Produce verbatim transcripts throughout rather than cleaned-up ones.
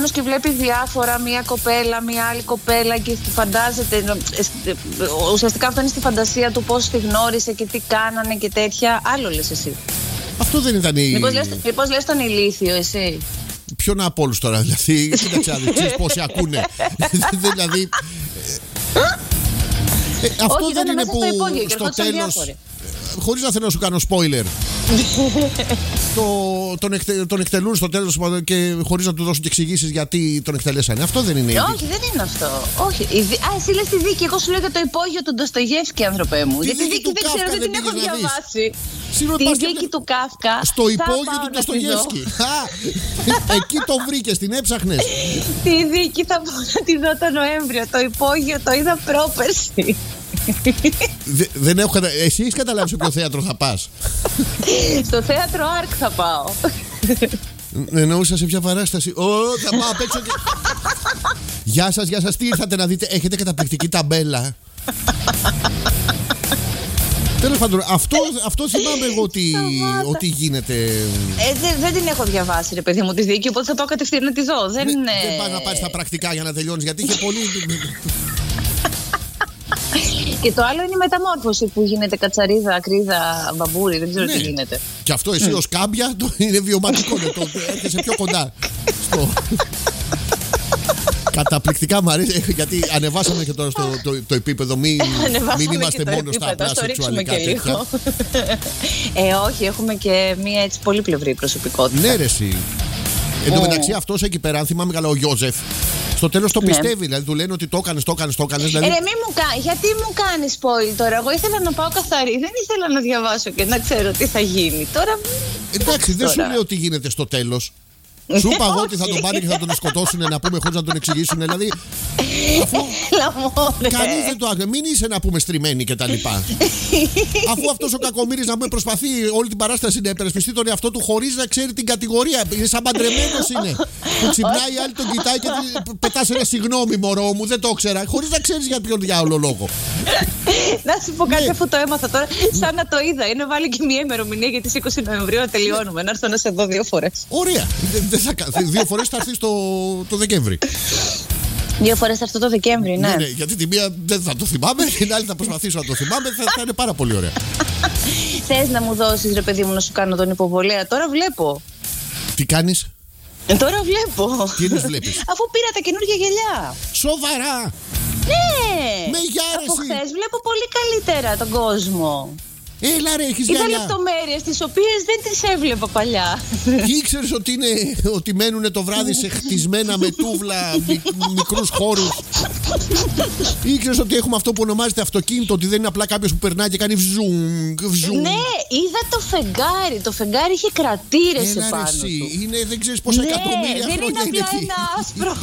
ενδεχομένως και βλέπει διάφορα, μία κοπέλα, μία άλλη κοπέλα και φαντάζεται. Ουσιαστικά αυτό είναι στη φαντασία του πώς τη γνώρισε και τι κάνανε και τέτοια. Άλλο λες εσύ. Αυτό δεν ήταν η. Μήπως λες, μήπως λες τον ηλίθιο, εσύ. Ποιον από όλους τώρα, δηλαδή. Κοίταξε, ξέρεις πόσοι ακούνε. Δηλαδή. Ε, αυτό όχι, δεν είναι που στο, υπόγειο, στο τέλος, χωρίς να θέλω να σου κάνω spoiler, το, τον, εκτε, τον εκτελούν στο τέλος και χωρίς να του δώσουν και εξηγήσεις γιατί τον εκτελέσανε. Αυτό δεν είναι. Όχι, δεν είναι αυτό. Όχι. Η, α, εσύ λες τη δίκη. Εγώ σου λέω για το υπόγειο του Ντοστογεύσκη, άνθρωπέ μου. Για τη δίκη δεν ξέρω, δεν την έχω διαβάσει. Τη δίκη του Κάφκα. Στο υπόγειο του Ντοστογεύσκη. Εκεί το βρήκες, την έψαχνες. Τη δίκη θα πω να τη δω το Νοέμβριο. Το υπόγειο το είδα πρόπερση. Δε, δεν έχω κατα... Εσύ έχεις καταλάβει σε ποιο θέατρο θα πας? Στο θέατρο Άρκ θα πάω. Εννοούσα σε ποια παράσταση. Ω, θα πάω απ' έξω και... Γεια σας, γεια σας, τι ήρθατε να δείτε? Έχετε καταπληκτική ταμπέλα. Τέλος πάντων, αυτό, αυτό θυμάμαι εγώ ότι, ότι γίνεται. Ε, δεν, δεν την έχω διαβάσει, ρε παιδί μου, τη δίκη, οπότε θα πάω κατευθείαν να τη δω. Δεν, ναι, είναι... δεν πας να πάρεις τα πρακτικά για να τελειώνεις, γιατί είχε πολύ. Και το άλλο είναι η μεταμόρφωση που γίνεται κατσαρίδα, ακρίδα, μπαμπούρι, δεν ξέρω ναι. τι γίνεται. Και αυτό εσύ mm. ως κάμπια το είναι βιωματικό, το έρχεσαι πιο κοντά. Στο... Καταπληκτικά μου αρέσει, γιατί ανεβάσαμε και τώρα στο το, το επίπεδο. Μην, μην είμαστε μόνο στα απλά σεξουαλικά τέτοια. Ε, όχι, έχουμε και μία έτσι πολύπλευρη προσωπικότητα. Ναι, ρε, εσύ. Εν τω μεταξύ, αυτός εκεί πέρα, αν θυμάμαι καλά, ο Γιώζεφ, στο τέλος το ναι. πιστεύει. Δηλαδή του λένε ότι το έκανες, το έκανες, το έκανες. Δηλαδή... Ε, ρε, μη μου κα... γιατί μου κάνεις spoil τώρα? Εγώ ήθελα να πάω καθαρή. Δεν ήθελα να διαβάσω και να ξέρω τι θα γίνει. Τώρα. Εντάξει, δεν σου λέω τι γίνεται στο τέλος. Σου είπα εγώ ότι θα τον πάνε και θα τον σκοτώσουν, να πούμε, χωρίς να τον εξηγήσουν. Δηλαδή. Αφού... Κανείς δεν το άκρε. Μην είσαι να πούμε στριμμένη και τα λοιπά. Αφού αυτός ο κακομοίρης να πούμε προσπαθεί όλη την παράσταση να υπερασπιστεί τον εαυτό του χωρίς να ξέρει την κατηγορία. Είναι σαν παντρεμένος είναι. Που ξυπνάει, η άλλη τον κοιτάει και πετάς ένα συγγνώμη, μωρό μου, δεν το ήξερα. Χωρίς να ξέρεις για ποιον διάολο λόγο. Να σου πω κάτι, αφού το έμαθα τώρα, σαν να το είδα. Είναι βάλει και μια ημερομηνία για τις είκοσι Νοεμβρίου να τελειώνουμε. Να έρθω να σε δω δύο φορές. Ωραία. Δύο φορές θα έρθει το, το Δεκέμβρη. Δύο φορές θα έρθει το Δεκέμβρη, ναι. ναι. Ναι, γιατί τη μία δεν θα το θυμάμαι, την άλλη θα προσπαθήσω να το θυμάμαι, θα, θα είναι πάρα πολύ ωραία. Θες να μου δώσεις, ρε παιδί μου, να σου κάνω τον υποβολέα? Τώρα βλέπω. Τι κάνεις? Ε, τώρα βλέπω. Τι είναι βλέπεις? Αφού πήρα τα καινούργια γυαλιά. Σοβαρά? Ναι. Με γιάρεση. Από χθες βλέπω πολύ καλύτερα τον κόσμο. Έλα ρε, έχεις γυαλιά. Είδα λεπτομέρειες τις οποίες δεν τις έβλεπα παλιά. Και ήξερες ότι, είναι, ότι μένουν το βράδυ σε χτισμένα με τούβλα μικ, μικρούς χώρους. Ήξερες ότι έχουμε αυτό που ονομάζεται αυτοκίνητο, ότι δεν είναι απλά κάποιος που περνάει και κάνει βζουμ, βζουμ. Ναι, είδα το φεγγάρι. Το φεγγάρι είχε κρατήρες Έλα, επάνω ρε, του. Είναι, δεν ξέρεις πόσα ναι, εκατομμύρια δεν χρόνια είναι απλά ένα άσπρο.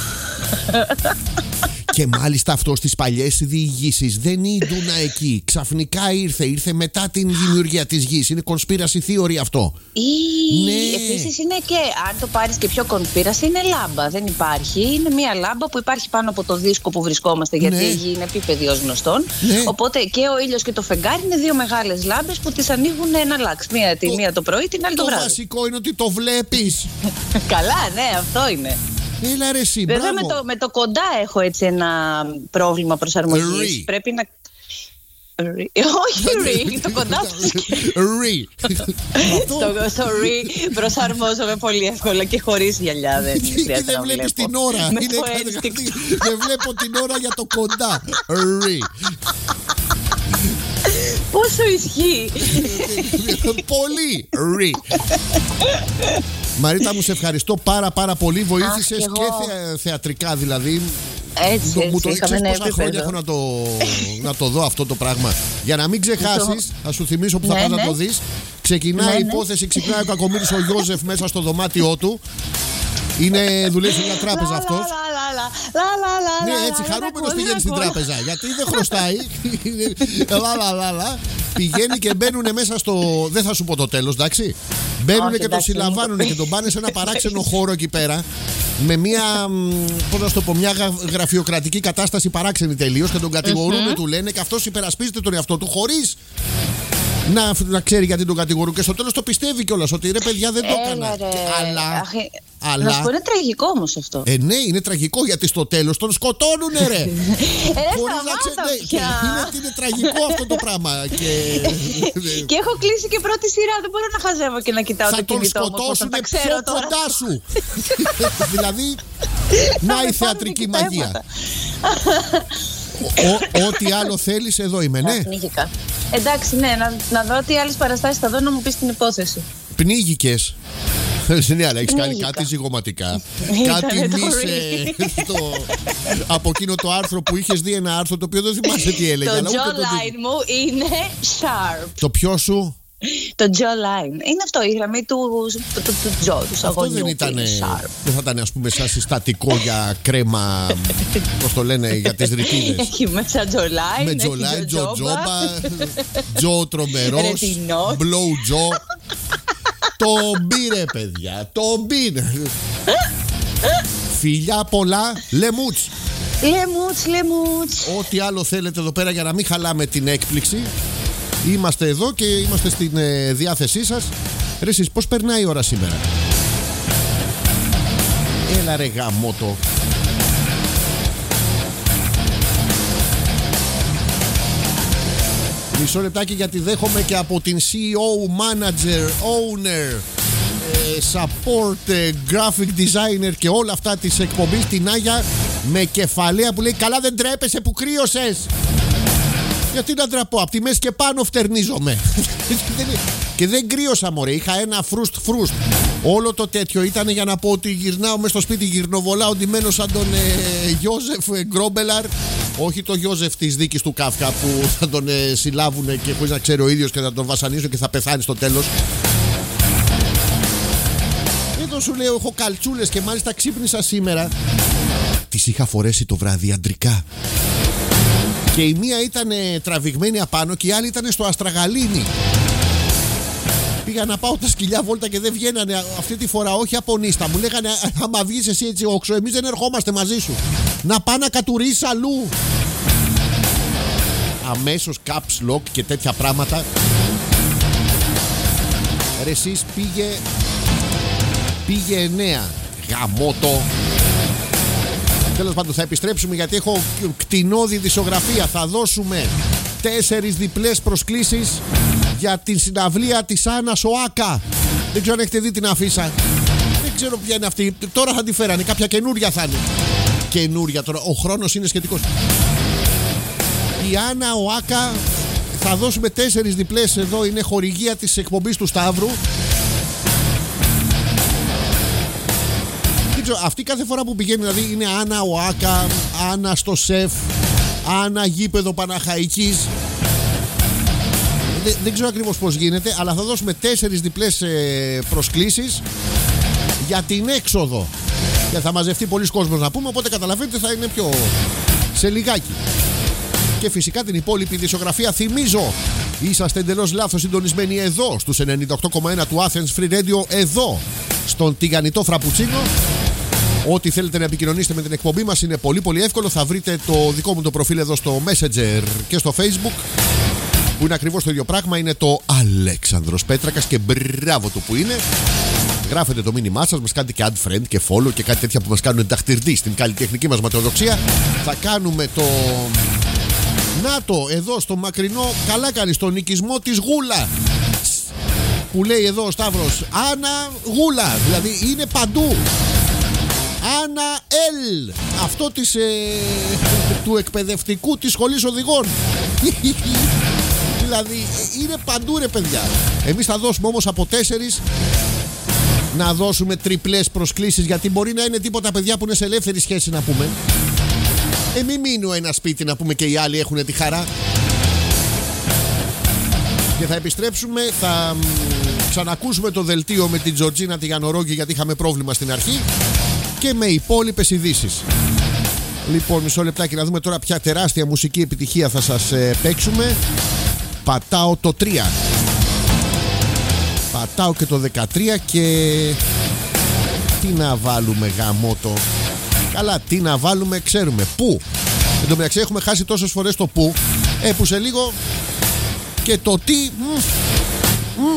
Και μάλιστα αυτό στις παλιές διηγήσεις δεν ήτουνα εκεί. Ξαφνικά ήρθε, ήρθε μετά την δημιουργία της γης. Είναι conspiracy theory αυτό. Ή, ναι. Επίσης είναι και, αν το πάρεις και πιο conspiracy, είναι λάμπα. Δεν υπάρχει. Είναι μια λάμπα που υπάρχει πάνω από το δίσκο που βρισκόμαστε, γιατί ναι. η γη είναι επίπεδη ως γνωστόν. Ναι. Οπότε και ο ήλιος και το φεγγάρι είναι δύο μεγάλες λάμπες που τις ανοίγουν ένα λάξ. Μία, το, μία το πρωί, την άλλη το, το βράδυ. Το βασικό είναι ότι το βλέπεις. Καλά, ναι, αυτό είναι. Έλα ρε εσύ, βέβαια με το, με το κοντά έχω έτσι ένα πρόβλημα προσαρμογής. Πρέπει να... Ρι. Όχι ρι, το κοντά ρι. Στο ρι προσαρμόζομαι πολύ εύκολα και χωρίς γυαλιά. Δεν χρειάζεται να βλέπεις την ώρα. Δεν βλέπω την ώρα για το κοντά. Ρι. Πόσο ισχύει? Πολύ ρι. Μαρίτα μου, σε ευχαριστώ πάρα πάρα πολύ. Βοήθησες και, και θε, θεατρικά δηλαδή. Έτσι, έτσι, μου το ξέρεις πόσα χρόνια έχω να το, να το δω αυτό το πράγμα. Για να μην ξεχάσεις, θα σου θυμίσω που θα ναι, πας ναι. να το δεις. Ξεκινάει ναι, η υπόθεση, ναι. ξυπνάει ο κακομοίρης ο Γιώζεφ μέσα στο δωμάτιό του. Είναι, δουλεύει σε μια τράπεζα αυτός. Ναι, έτσι χαρούμενος πηγαίνει στην τράπεζα. Γιατί δεν χρωστάει. Λα λα λα λα. Πηγαίνει και μπαίνουν μέσα στο. Δεν θα σου πω το τέλος, εντάξει. Μπαίνουν και τον συλλαμβάνουν και τον πάνε σε ένα παράξενο χώρο εκεί πέρα. Με μια. Πώς να σου το πω, μια γραφειοκρατική κατάσταση παράξενη τελείως. Και τον κατηγορούν, του λένε, και αυτός υπερασπίζεται τον εαυτό του χωρίς να, να ξέρει γιατί τον κατηγορούν. Και στο τέλος το πιστεύει κιόλας ότι ρε παιδιά δεν το έκανα. Αλλά. Αχ, αλλά... Να σου πω, είναι τραγικό όμως αυτό. Ε, ναι, είναι τραγικό γιατί στο τέλος τον σκοτώνουνε, ρε. ε, Χωρίς να ξέρετε. Είναι, είναι τραγικό αυτό το πράγμα. Και... και έχω κλείσει και πρώτη σειρά. Δεν μπορώ να χαζεύω και να κοιτάω θα το κινητό μου. Θα τον σκοτώσουνε πιο κοντά σου. Δηλαδή, να η θεατρική μαγεία. Ό,τι άλλο θέλεις, εδώ είμαι, ναι. Εντάξει, ναι, να, να δω τι άλλες παραστάσεις θα δω, να μου πεις την υπόθεση. Πνίγηκες. Ναι, αλλά έχεις κάνει κάτι ζυγωματικά. Κάτι μίσε από εκείνο το άρθρο που είχες δει, ένα άρθρο το οποίο δεν θυμάσαι τι έλεγε. Το jawline μου είναι sharp. Το ποιο σου? Το jawline. Είναι αυτό, η γραμμή του, του, του, του jaw, του αυτό αγωνιού. Δεν ήταν, δεν θα ήταν, ας πούμε, σαν συστατικό για κρέμα, πώς το λένε, για τις ρητίδες. Έχει μέσα jawline, με jawline, τζοτζόμπα, τζο τρομερός, blow jaw. Το μπήρε, παιδιά, το μπήρε. Φιλιά πολλά, λεμούτς. Λεμούτς, λεμούτς. Ό,τι άλλο θέλετε εδώ πέρα για να μην χαλάμε την έκπληξη. Είμαστε εδώ και είμαστε στην ε, διάθεσή σας. Ρε εσείς, πώς περνάει η ώρα σήμερα? Έλα ρε γαμότο. Μισό λεπτάκι γιατί δέχομαι και από την σι ι ο, manager, owner, ε, support, ε, graphic designer και όλα αυτά της εκπομπής, την Άγια, με κεφαλαία που λέει καλά δεν τρέπεσαι που κρύωσες. Γιατί να τραπώ, από τη μέση και πάνω φτερνίζομαι. Και δεν κρύωσα, μωρέ, είχα ένα φρούστ φρούστ. Όλο το τέτοιο ήταν για να πω ότι γυρνάω μες στο σπίτι, γυρνοβολάω ντυμένο σαν τον ε, Γιώζεφ Γκρόμπελαρ. Όχι το Γιώζεφ της δίκης του Κάφκα που θα τον ε, συλλάβουν και χωρίς να ξέρει ο ίδιος και θα τον βασανίσουν και θα πεθάνει στο τέλος. Εδώ σου λέω, έχω καλτσούλες και μάλιστα ξύπνησα σήμερα. Τις είχα φορέσει το βράδυ αντρικά. Και η μία ήταν τραβηγμένη απάνω και η άλλη ήταν στο αστραγαλίνι. Πήγα να πάω τα σκυλιά βόλτα και δεν βγαίνανε. Αυτή τη φορά όχι από νύστα. Μου λέγανε άμα βγεις εσύ έτσι όξο, εμείς δεν ερχόμαστε μαζί σου. Να πάω να κατουρίσεις αλλού. Αμέσως caps lock και τέτοια πράγματα. Ρε εσείς πήγε Πήγε εννέα. Γαμώτο. Τέλος πάντων θα επιστρέψουμε γιατί έχω κτηνώδη δισογραφία. Θα δώσουμε τέσσερις διπλές προσκλήσεις για την συναυλία της Άννας Οάκα. Δεν ξέρω αν έχετε δει την αφίσα. Δεν ξέρω ποια είναι αυτή. Τώρα θα τη φέρανε. Κάποια καινούρια θα είναι. Καινούρια τώρα. Ο χρόνος είναι σχετικός. Η Άννα Οάκα. Θα δώσουμε τέσσερις διπλές εδώ. Είναι χορηγία της εκπομπής του Σταύρου. Αυτή κάθε φορά που πηγαίνει δηλαδή είναι Άννα Οάκα, Άννα στο σεφ, Άννα γήπεδο Παναχαϊκής. Δεν, δεν ξέρω ακριβώς πώς γίνεται, αλλά θα δώσουμε τέσσερις διπλές ε, προσκλήσεις για την έξοδο. Και θα μαζευτεί πολλοί κόσμος να πούμε, οπότε καταλαβαίνετε θα είναι πιο σε λιγάκι. Και φυσικά την υπόλοιπη δισογραφία θυμίζω. Είσαστε εντελώς λάθος συντονισμένοι εδώ στους ενενήντα οκτώ κόμμα ένα του Athens Free Radio, εδώ στον τηγανιτό Φραπουτσίνο. Ό,τι θέλετε να επικοινωνήσετε με την εκπομπή μας είναι πολύ πολύ εύκολο. Θα βρείτε το δικό μου το προφίλ εδώ στο Messenger και στο Facebook, που είναι ακριβώς το ίδιο πράγμα. Είναι το Αλέξανδρος Πέτρακας και μπράβο του που είναι. Γράφετε το μήνυμά σας, μας κάνετε και add friend και follow και κάτι τέτοια που μας κάνουν ενταχτηρδί στην καλλιτεχνική μας ματαιοδοξία. Θα κάνουμε το... Να το, εδώ στο μακρινό, καλά κάνει, στον οικισμό της Γούλα. Που λέει εδώ ο Σταύρος, Άννα Γούλα, δηλαδή είναι παντού. Άννα Ελ, αυτό της, ε, του εκπαιδευτικού της σχολής οδηγών. Δηλαδή είναι παντού ρε παιδιά. Εμείς θα δώσουμε όμως από τέσσερις να δώσουμε τριπλές προσκλήσεις, γιατί μπορεί να είναι τίποτα παιδιά που είναι σε ελεύθερη σχέση να πούμε. Ε, μη μείνω ένα σπίτι να πούμε και οι άλλοι έχουν τη χαρά. Και θα επιστρέψουμε, θα ξανακούσουμε το δελτίο με την Τζορτζίνα τη Γιαννορόγη, γιατί είχαμε πρόβλημα στην αρχή, και με υπόλοιπες ειδήσεις. Λοιπόν, μισό λεπτάκι να δούμε τώρα ποια τεράστια μουσική επιτυχία θα σας ε, παίξουμε. Πατάω το τρία. Πατάω και το δεκατρία και... Τι να βάλουμε γαμότο. Καλά, τι να βάλουμε ξέρουμε. Πού. Εν τω μεταξύ έχουμε χάσει τόσες φορές το πού, ε, που σε λίγο και το τι. Μ, μ.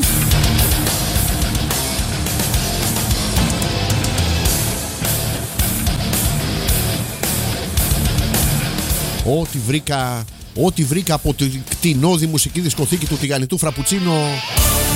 Ό,τι βρήκα, ό,τι βρήκα από την κτηνώδη μουσική δισκοθήκη του τηγανιτού Φραπουτσίνο